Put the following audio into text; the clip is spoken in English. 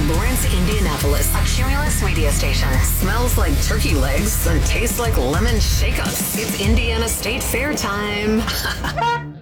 Lawrence, Indianapolis, a Cumulus radio station. Smells like turkey legs and tastes like lemon shake-ups. It's Indiana State Fair time.